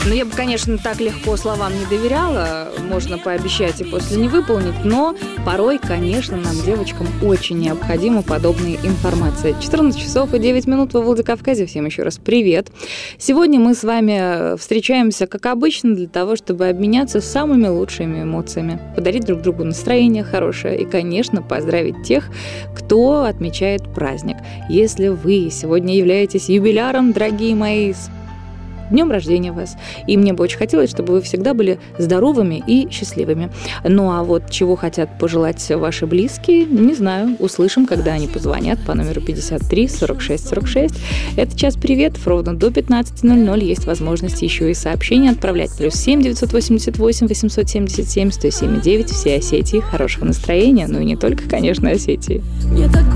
Ну, я бы, конечно, так легко словам не доверяла. Можно пообещать и после не выполнить. Но порой, конечно, нам, девочкам, очень необходима подобная информация. 14 часов и 9 минут во Владикавказе. Всем еще раз привет. Сегодня мы с вами встречаемся, как обычно, для того, чтобы обменяться самыми лучшими эмоциями, подарить друг другу настроение хорошее и, конечно, поздравить тех, кто отмечает праздник. Если вы сегодня являетесь юбиляром, дорогие мои, с днем рождения вас. И мне бы очень хотелось, чтобы вы всегда были здоровыми и счастливыми. Ну а вот чего хотят пожелать ваши близкие, не знаю. Услышим, когда они позвонят по номеру 53 46 46. Это час приветов. Ровно до 15:00 есть возможность еще и сообщения отправлять. +7 988 877 107,9. Все Осетии. Хорошего настроения. Ну и не только, конечно, Осетии.